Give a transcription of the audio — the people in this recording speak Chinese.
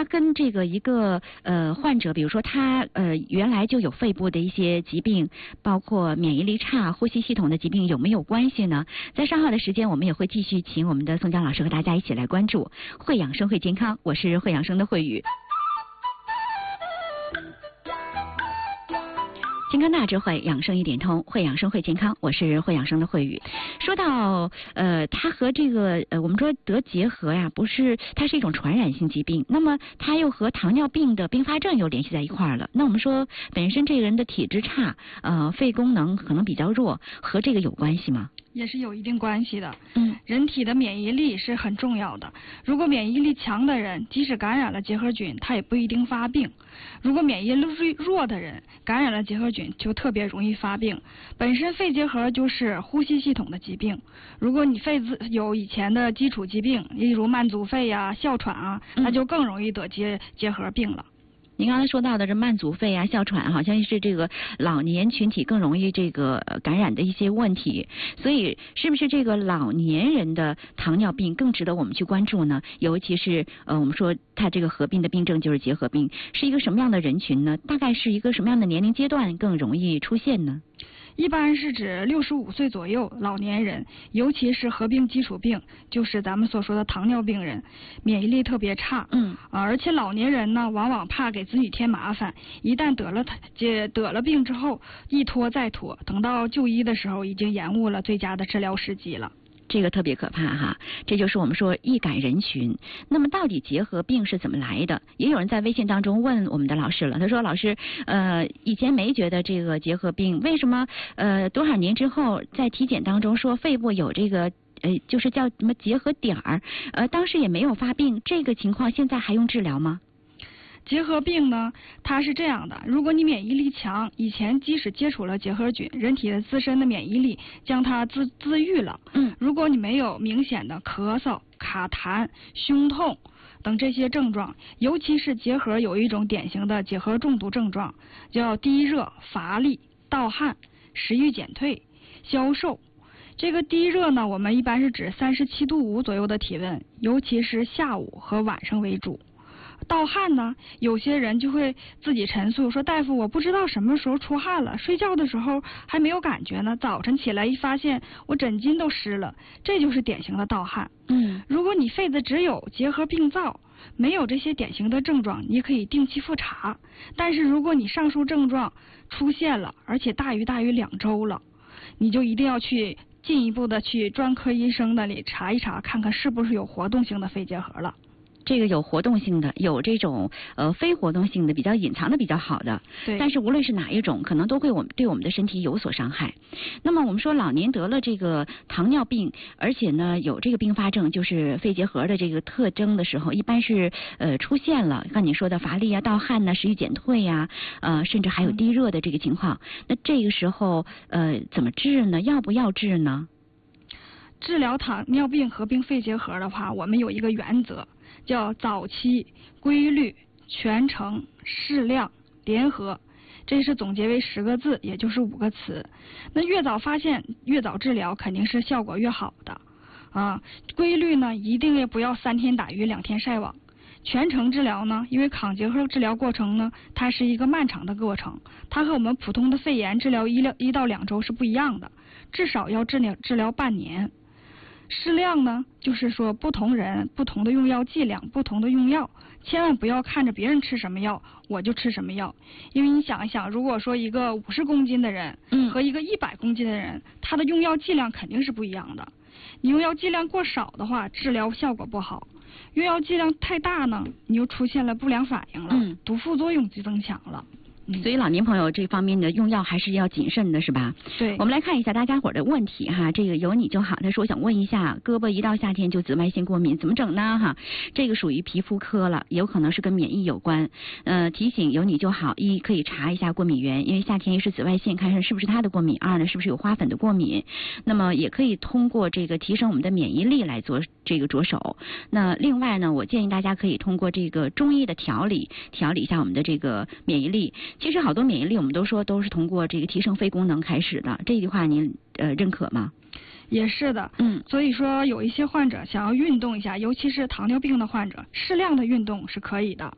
跟这个一个患者，比如说他原来就有肺部的一些疾病，包括免疫力差、呼吸系统的疾病有没有关系呢？在稍后的时间，我们也会继续请我们的宋江老师和大家一起来关注会养生会健康。我是会养生的慧宇。健康大智慧，养生一点通，会养生会健康，我是会养生的慧宇。说到它和这个我们说得结核呀，不是它是一种传染性疾病，那么它又和糖尿病的并发症又联系在一块儿了。那我们说本身这个人的体质差，肺功能可能比较弱，和这个有关系吗？ 也是有一定关系的。人体的免疫力是很重要的。如果免疫力强的人，即使感染了结核菌，他也不一定发病。如果免疫力弱的人，感染了结核菌就特别容易发病。本身肺结核就是呼吸系统的疾病。如果你肺有以前的基础疾病，例如慢阻肺啊、哮喘啊，那就更容易得结核病了。 您刚才说到的这慢阻肺啊、哮喘，好像是这个老年群体更容易这个感染的一些问题，所以是不是这个老年人的糖尿病更值得我们去关注呢？尤其是我们说它这个合并的病症就是结核病，是一个什么样的人群呢？大概是一个什么样的年龄阶段更容易出现呢？ 一般是指65岁左右老年人，尤其是合并基础病，就是咱们所说的糖尿病人，免疫力特别差。而且老年人呢，往往怕给子女添麻烦，一旦得了病之后，一拖再拖，等到就医的时候，已经延误了最佳的治疗时机了。 这个特别可怕哈，这就是我们说易感人群。那么到底结核病是怎么来的？也有人在微信当中问我们的老师了，他说老师，以前没觉得这个结核病，为什么多少年之后在体检当中说肺部有这个就是叫什么结核点儿，当时也没有发病，这个情况现在还用治疗吗？ 结核病呢，它是这样的，如果你免疫力强，以前即使接触了结核菌，人体的自身的免疫力将它自愈了。如果你没有明显的咳嗽、卡痰、胸痛等这些症状，尤其是结核有一种典型的结核中毒症状，叫低热、乏力、盗汗、食欲减退、消瘦。这个低热呢，我们一般是指37.5度左右的体温，尤其是下午和晚上为主。盗汗呢，有些人就会自己陈述说，大夫，我不知道什么时候出汗了，睡觉的时候还没有感觉呢，早晨起来一发现我枕巾都湿了，这就是典型的盗汗。如果你肺子只有结核病灶，没有这些典型的症状，你可以定期复查。但是如果你上述症状出现了，而且大于2周了，你就一定要去进一步的去专科医生那里查一查，看看是不是有活动性的肺结核了。 这个有活动性的，有这种非活动性的，比较隐藏的比较好的。 对。 但是无论是哪一种，可能都会对我们的身体有所伤害。那么我们说老年得了这个糖尿病，而且呢有这个并发症，就是肺结核的这个特征的时候，一般是出现了像你说的乏力啊、盗汗呐、食欲减退呀，甚至还有低热的这个情况。那这个时候怎么治呢？要不要治呢？ 治疗糖尿病合并肺结核的话，我们有一个原则，叫早期、规律、全程、适量、联合，这是总结为10个字，也就是5个词。那越早发现越早治疗，肯定是效果越好的啊。规律呢，一定也不要3天打鱼2天晒网。全程治疗呢，因为抗结核治疗过程呢，它是一个漫长的过程，它和我们普通的肺炎治疗1到2周是不一样的，至少要治疗半年。适量呢，就是说不同人不同的用药剂量，不同的用药，千万不要看着别人吃什么药我就吃什么药。因为你想一想，如果说一个50公斤的人和一个100公斤的人，他的用药剂量肯定是不一样的。你用药剂量过少的话，治疗效果不好；用药剂量太大呢，你又出现了不良反应了，毒副作用就增强了。 所以老年朋友这方面的用药还是要谨慎的，是吧？ 对。 我们来看一下大家伙的问题哈，这个有你就好。他说想问一下，胳膊一到夏天就紫外线过敏，怎么整呢？哈，这个属于皮肤科了，有可能是跟免疫有关。提醒有你就好，一可以查一下过敏源，因为夏天一是紫外线，看看是不是他的过敏；二呢是不是有花粉的过敏。那么也可以通过这个提升我们的免疫力来做这个着手。那另外呢，我建议大家可以通过这个中医的调理一下我们的这个免疫力。其实好多免疫力我们都说都是通过这个提升肺功能开始的，这句话您认可吗？ 也是的，所以说有一些患者想要运动一下，尤其是糖尿病的患者，适量的运动是可以的。